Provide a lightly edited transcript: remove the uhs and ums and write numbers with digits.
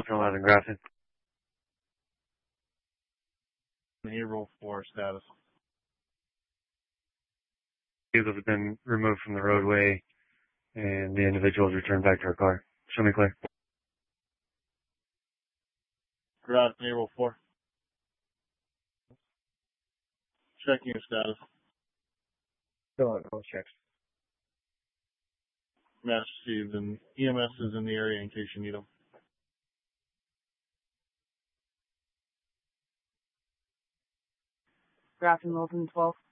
Delta 11, Grafton. April 4 status. Vehicles have been removed from the roadway and the individuals returned back to her car. Show me clear. Grafton, April 4. Checking your status. Still on all checks. Match received, and EMS is in the area in case you need them. Grafton, Wilton 12.